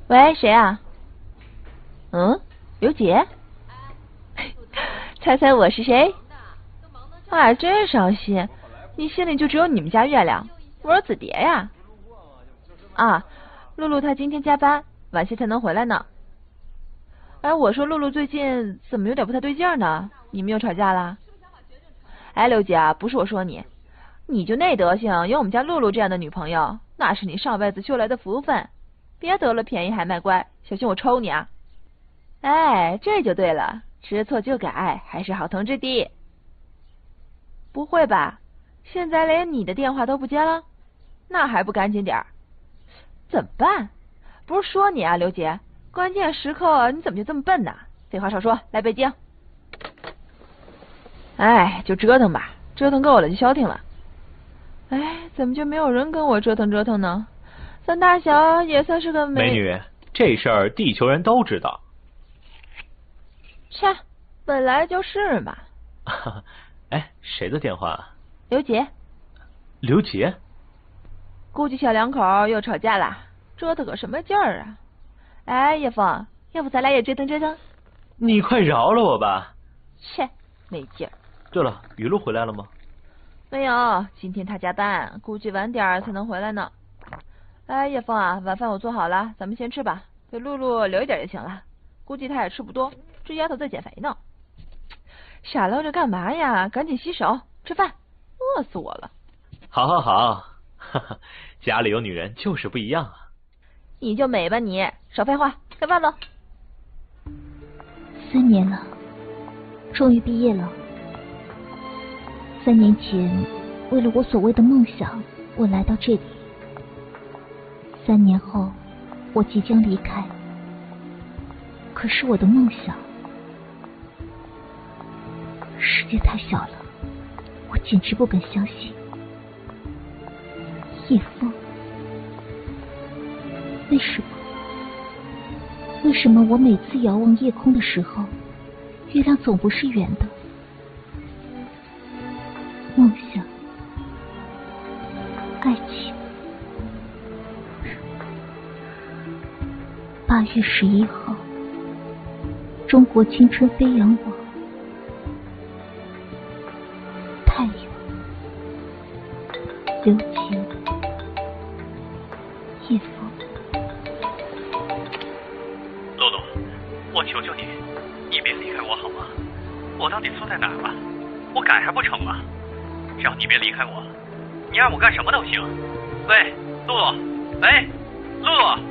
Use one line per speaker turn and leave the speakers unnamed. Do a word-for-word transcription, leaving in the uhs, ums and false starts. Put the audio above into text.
喂，谁啊？嗯，刘姐。猜猜我是谁？哎，真伤心，你心里就只有你们家月亮，我是子蝶呀。啊，露露她今天加班，晚些才能回来呢。哎，我说露露最近怎么有点不太对劲呢？你们又吵架啦？哎，刘姐啊，不是我说你，你就那德行，有我们家露露这样的女朋友，那是你上辈子修来的福分。别得了便宜还卖乖，小心我抽你啊！哎，这就对了，知错就改，还是好同志的。不会吧？现在连你的电话都不接了？那还不赶紧点儿？怎么办？不是说你啊，刘姐，关键时刻你怎么就这么笨呢？废话少说，来北京。哎，就折腾吧，折腾够了就消停了。哎，怎么就没有人跟我折腾折腾呢？咱大小也算是个美
美女，这事儿地球人都知道。
切，本来就是嘛。
哎，谁的电话？
刘杰。
刘杰？
估计小两口又吵架了，折腾个什么劲儿啊？哎，叶枫，要不咱俩也折腾折腾？
你快饶了我吧！
切，没劲儿。
对了，雨露回来了吗？
没有，今天他加班，估计晚点才能回来呢。哎，叶枫啊，晚饭我做好了，咱们先吃吧，给露露留一点就行了。估计她也吃不多，这丫头在减肥呢。傻愣着干嘛呀？赶紧洗手吃饭，饿死我了。
好好好，哈哈，家里有女人就是不一样啊。
你就美吧你，少废话，开饭喽。
三年了，终于毕业了。三年前，为了我所谓的梦想，我来到这里。三年后，我即将离开。可是我的梦想，世界太小了，我简直不敢相信。叶枫，为什么？为什么我每次遥望夜空的时候，月亮总不是圆的？梦想，爱情。八月十一号，中国青春飞扬网，太阳，刘杰，叶枫。
露露，我求求你，你别离开我好吗？我到底错在哪儿了？我改还不成吗？只要你别离开我，你让我干什么都行。喂，露露，喂，露露。